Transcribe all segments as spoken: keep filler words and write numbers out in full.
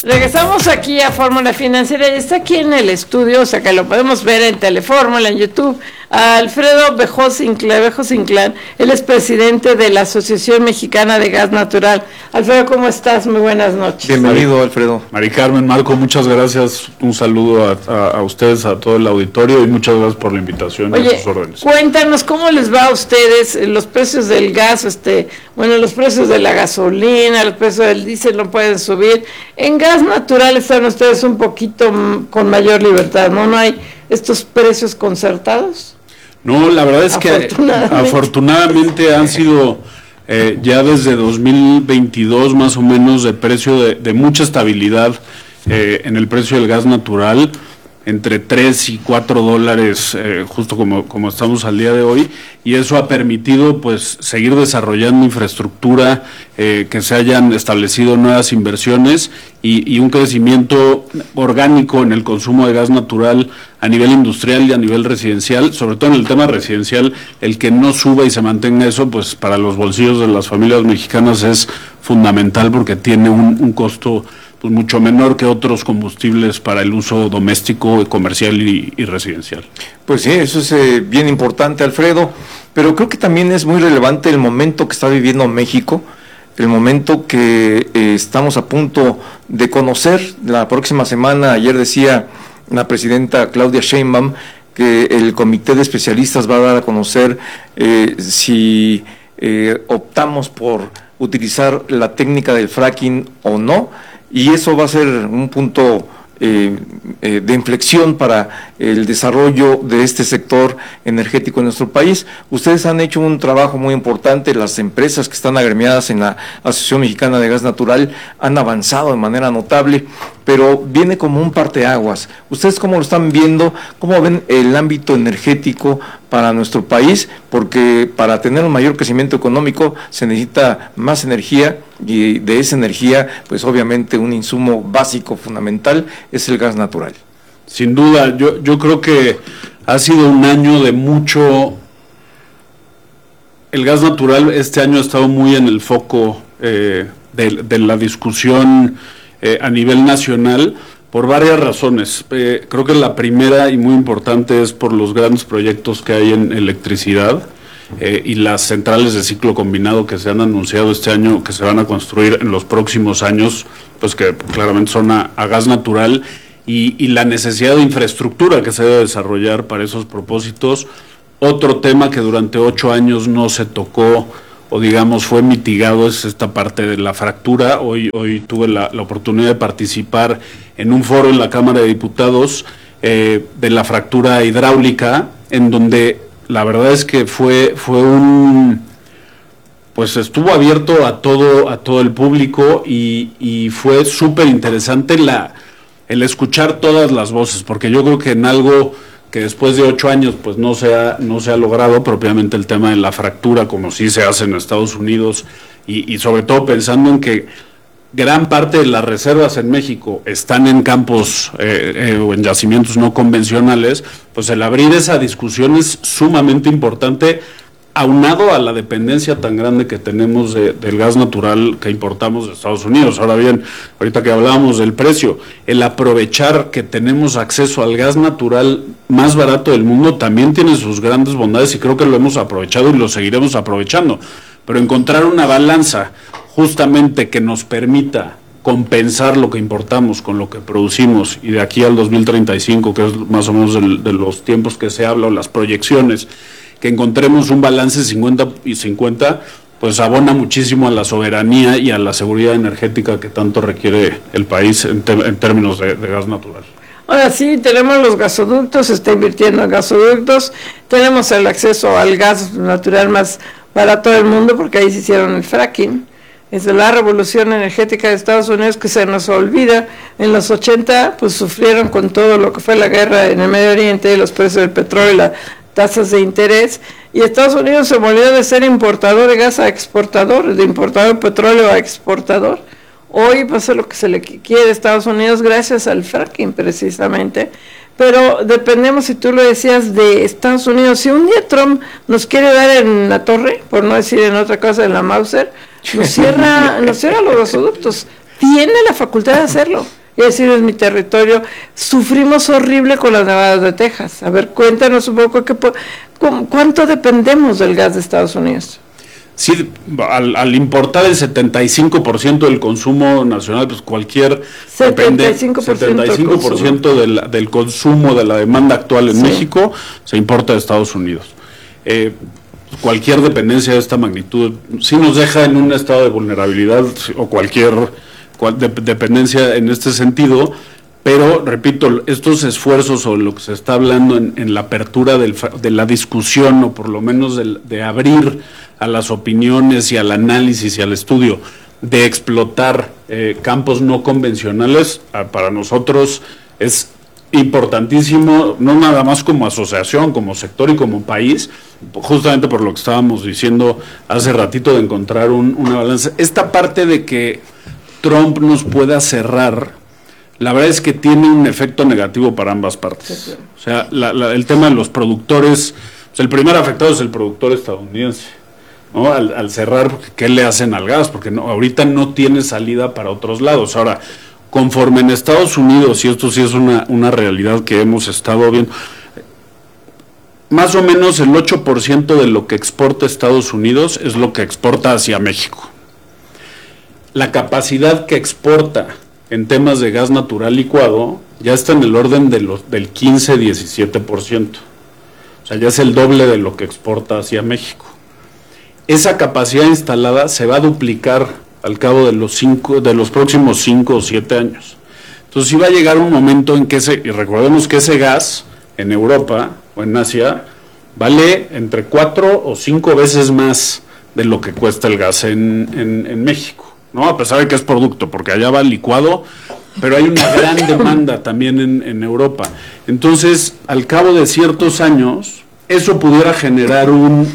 Regresamos aquí a Fórmula Financiera y está aquí en el estudio, o sea que lo podemos ver en Telefórmula, en YouTube, a Alfredo Bejoz Inclán, Bejoz Inclán, él es presidente de la Asociación Mexicana de Gas Natural. Alfredo, ¿cómo estás? Muy buenas noches. Bienvenido, Alfredo. Mari Carmen, Marco, muchas gracias, un saludo a, a, a ustedes, a todo el auditorio y muchas gracias por la invitación. Oye, y sus órdenes. Cuéntanos, ¿cómo les va a ustedes los precios del gas? este Bueno, los precios de la gasolina, los precios del diésel no pueden subir. En gas natural están ustedes un poquito con mayor libertad, ¿no? ¿No hay estos precios concertados? No, la verdad es que afortunadamente, afortunadamente han sido eh, ya desde dos mil veintidós más o menos de precio de, de mucha estabilidad eh, en el precio del gas natural, entre tres y cuatro dólares, eh, justo como, como estamos al día de hoy, y eso ha permitido pues seguir desarrollando infraestructura, eh, que se hayan establecido nuevas inversiones y, y un crecimiento orgánico en el consumo de gas natural a nivel industrial y a nivel residencial, sobre todo en el tema residencial, el que no suba y se mantenga eso, pues para los bolsillos de las familias mexicanas es fundamental porque tiene un, un costo pues mucho menor que otros combustibles para el uso doméstico, comercial y, y residencial. Pues sí, eso es eh, bien importante, Alfredo, pero creo que también es muy relevante el momento que está viviendo México, el momento que eh, estamos a punto de conocer. La próxima semana, ayer decía la presidenta Claudia Sheinbaum que el comité de especialistas va a dar a conocer eh, si eh, optamos por utilizar la técnica del fracking o no, y eso va a ser un punto eh, eh, de inflexión para el desarrollo de este sector energético en nuestro país. Ustedes han hecho un trabajo muy importante, las empresas que están agremiadas en la Asociación Mexicana de Gas Natural han avanzado de manera notable, pero viene como un parteaguas. ¿Ustedes cómo lo están viendo? ¿Cómo ven el ámbito energético para nuestro país? Porque para tener un mayor crecimiento económico se necesita más energía, y de esa energía, pues obviamente un insumo básico fundamental es el gas natural. Sin duda, yo, yo creo que ha sido un año de mucho. El gas natural este año ha estado muy en el foco eh, de, de la discusión eh, a nivel nacional por varias razones. Eh, creo que la primera y muy importante es por los grandes proyectos que hay en electricidad eh, y las centrales de ciclo combinado que se han anunciado este año, que se van a construir en los próximos años, pues que claramente son a, a gas natural, y, y la necesidad de infraestructura que se debe desarrollar para esos propósitos. Otro tema que durante ocho años no se tocó, o digamos fue mitigado, es esta parte de la fractura. Hoy, hoy tuve la, la oportunidad de participar en un foro en la Cámara de Diputados eh, de la fractura hidráulica, en donde la verdad es que fue, fue un, pues estuvo abierto a todo, a todo el público, y, y fue súper interesante la, el escuchar todas las voces, porque yo creo que en algo que después de ocho años pues no se ha, no se ha logrado propiamente el tema de la fractura, como sí se hace en Estados Unidos, y, y sobre todo pensando en que gran parte de las reservas en México están en campos eh, eh, o en yacimientos no convencionales, pues el abrir esa discusión es sumamente importante, aunado a la dependencia tan grande que tenemos de, del gas natural que importamos de Estados Unidos. Ahora bien, ahorita que hablábamos del precio, el aprovechar que tenemos acceso al gas natural más barato del mundo también tiene sus grandes bondades, y creo que lo hemos aprovechado y lo seguiremos aprovechando, pero encontrar una balanza justamente que nos permita compensar lo que importamos con lo que producimos, y de aquí al dos mil treinta y cinco, que es más o menos de, de los tiempos que se habla, o las proyecciones, que encontremos un balance cincuenta y cincuenta, pues abona muchísimo a la soberanía y a la seguridad energética que tanto requiere el país en, te, en términos de, de gas natural. Ahora sí, tenemos los gasoductos, se está invirtiendo en gasoductos, tenemos el acceso al gas natural más barato del mundo, porque ahí se hicieron el fracking. Es de la revolución energética de Estados Unidos que se nos olvida. En los ochenta, pues sufrieron con todo lo que fue la guerra en el Medio Oriente, los precios del petróleo, las tasas de interés, y Estados Unidos se volvió de ser importador de gas a exportador, de importador de petróleo a exportador. Hoy pasa lo que se le quiere a Estados Unidos gracias al fracking precisamente, pero dependemos, si tú lo decías, de Estados Unidos. Si un día Trump nos quiere dar en la torre, por no decir en otra cosa, en la Mauser, nos cierra, nos cierra los gasoductos. tiene la facultad de hacerlo. Es decir, es mi territorio. Sufrimos horrible con las nevadas de Texas. A ver, cuéntanos un poco qué, cuánto dependemos del gas de Estados Unidos. Sí, al, al importar el setenta y cinco por ciento del consumo nacional, pues cualquier setenta y cinco por ciento, setenta y cinco por ciento del, del consumo de la demanda actual en sí. México se importa de Estados Unidos. Eh, cualquier dependencia de esta magnitud sí nos deja en un estado de vulnerabilidad o cualquier cual, de, dependencia en este sentido, pero repito, estos esfuerzos o lo que se está hablando en, en la apertura del, de la discusión o por lo menos de, de abrir a las opiniones y al análisis y al estudio de explotar eh, campos no convencionales, eh, para nosotros es importantísimo, no nada más como asociación, como sector y como país, justamente por lo que estábamos diciendo hace ratito de encontrar un, una balanza. Esta parte de que Trump nos pueda cerrar, la verdad es que tiene un efecto negativo para ambas partes. O sea, la, la, el tema de los productores, o sea, el primer afectado es el productor estadounidense, ¿no? Al, al cerrar, ¿qué le hacen al gas? Porque no, ahorita no tiene salida para otros lados. Ahora, conforme en Estados Unidos, y esto sí es una, una realidad que hemos estado viendo, más o menos el ocho por ciento de lo que exporta Estados Unidos es lo que exporta hacia México. La capacidad que exporta en temas de gas natural licuado ya está en el orden de los, del quince a diecisiete por ciento. O sea, ya es el doble de lo que exporta hacia México. Esa capacidad instalada se va a duplicar al cabo de los cinco, de los próximos cinco o siete años. Entonces sí va a llegar un momento en que ese, y recordemos que ese gas en Europa o en Asia vale entre cuatro o cinco veces más de lo que cuesta el gas en, en, en México, ¿no? A pesar de que es producto, porque allá va licuado, pero hay una gran demanda también en, en Europa. Entonces, al cabo de ciertos años, eso pudiera generar un,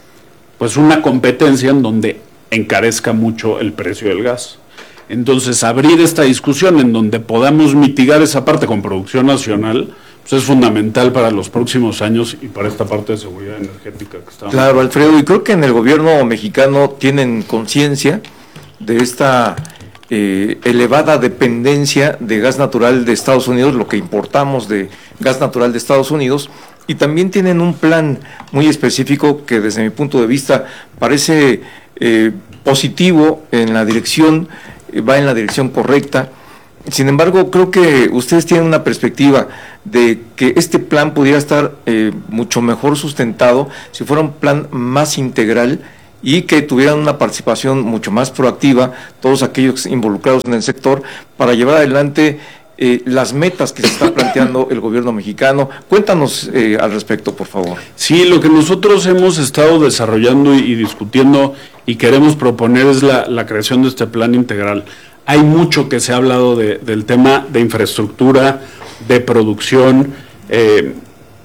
pues una competencia en donde encarezca mucho el precio del gas. Entonces, abrir esta discusión en donde podamos mitigar esa parte con producción nacional, pues es fundamental para los próximos años y para esta parte de seguridad energética que estamos. Claro, Alfredo, y creo que en el gobierno mexicano tienen conciencia de esta eh, elevada dependencia de gas natural de Estados Unidos, lo que importamos de gas natural de Estados Unidos, y también tienen un plan muy específico que desde mi punto de vista parece eh, positivo en la dirección, eh, va en la dirección correcta. Sin embargo, creo que ustedes tienen una perspectiva de que este plan pudiera estar eh, mucho mejor sustentado si fuera un plan más integral y que tuvieran una participación mucho más proactiva todos aquellos involucrados en el sector para llevar adelante eh, las metas que se está planteando el gobierno mexicano. Cuéntanos eh, al respecto, por favor. Sí, lo que nosotros hemos estado desarrollando y, y discutiendo y queremos proponer es la, la creación de este plan integral. Hay mucho que se ha hablado de, del tema de infraestructura, de producción, eh,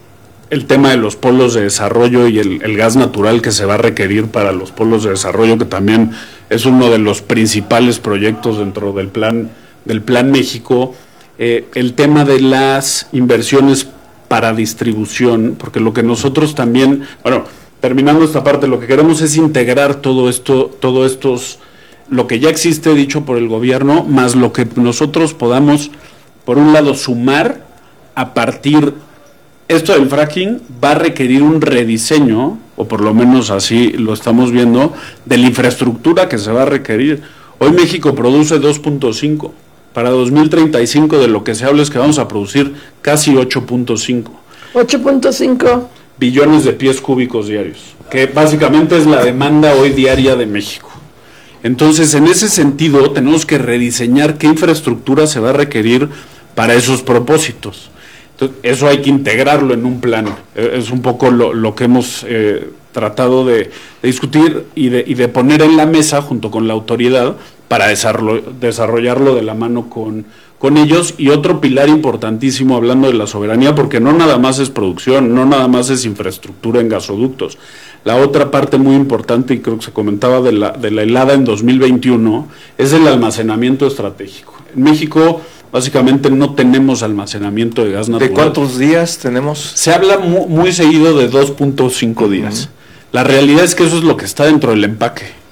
el tema de los polos de desarrollo y el, el gas natural que se va a requerir para los polos de desarrollo, que también es uno de los principales proyectos dentro del plan, del Plan México, eh, el tema de las inversiones para distribución, porque lo que nosotros también, bueno, terminando esta parte, lo que queremos es integrar todo esto, todo estos, lo que ya existe dicho por el gobierno, más lo que nosotros podamos, por un lado, sumar a partir. Esto del fracking va a requerir un rediseño, o por lo menos así lo estamos viendo, de la infraestructura que se va a requerir. Hoy México produce dos punto cinco, para dos mil treinta y cinco de lo que se habla es que vamos a producir casi ocho punto cinco. ocho punto cinco billones de pies cúbicos diarios, que básicamente es la demanda hoy diaria de México. Entonces, en ese sentido, tenemos que rediseñar qué infraestructura se va a requerir para esos propósitos. Entonces, eso hay que integrarlo en un plan. Es un poco lo, lo que hemos eh, tratado de, de discutir y de, y de poner en la mesa junto con la autoridad para desarrollo, desarrollarlo de la mano con, con ellos. Y otro pilar importantísimo, hablando de la soberanía, porque no nada más es producción, no nada más es infraestructura en gasoductos. La otra parte muy importante, y creo que se comentaba de la, de la helada en dos mil veintiuno, es el almacenamiento estratégico. En México, básicamente, no tenemos almacenamiento de gas natural. ¿De cuántos días tenemos? Se habla muy, muy seguido de dos punto cinco días. Uh-huh. La realidad es que eso es lo que está dentro del empaque.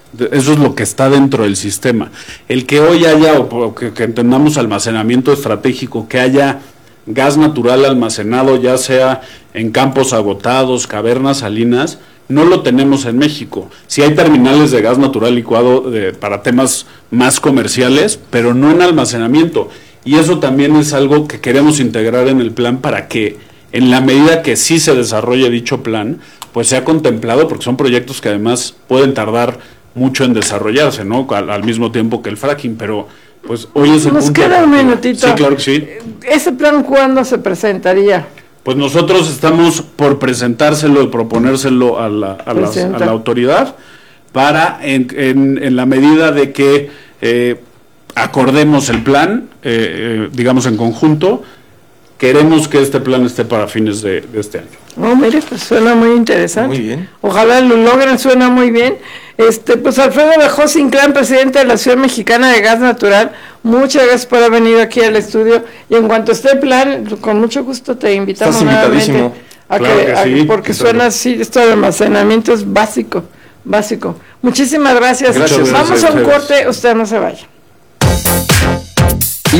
Eso es lo que está dentro del sistema. El que hoy haya, o que, que entendamos almacenamiento estratégico, que haya gas natural almacenado, ya sea en campos agotados, cavernas salinas, no lo tenemos en México. Sí hay terminales de gas natural licuado de, para temas más comerciales, pero no en almacenamiento. Y eso también es algo que queremos integrar en el plan para que, en la medida que sí se desarrolle dicho plan, pues sea contemplado, porque son proyectos que además pueden tardar mucho en desarrollarse, ¿no? Al, al mismo tiempo que el fracking, pero pues hoy es el Nos punto. queda un minutito. Sí, claro que sí. ¿Ese plan cuándo se presentaría? Pues nosotros estamos por presentárselo y proponérselo a la, a las, a la autoridad para, en, en, en la medida de que eh, acordemos el plan, eh, eh, digamos en conjunto, queremos que este plan esté para fines de, de este año. No, mire, pues suena muy interesante. Muy bien. Ojalá lo logren, suena muy bien. Este, pues Alfredo Bejosa Inclán, presidente de la Asociación Mexicana de Gas Natural, muchas gracias por haber venido aquí al estudio. Y en cuanto esté el plan, con mucho gusto te invitamos Estás invitadísimo. a Claro que, que a- sí, porque claro. suena así, esto de almacenamiento es básico, básico. Muchísimas gracias. Gracias, Vamos gracias a un a ustedes. corte, usted no se vaya.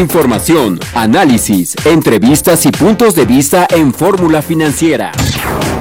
Información, análisis, entrevistas y puntos de vista en Fórmula Financiera.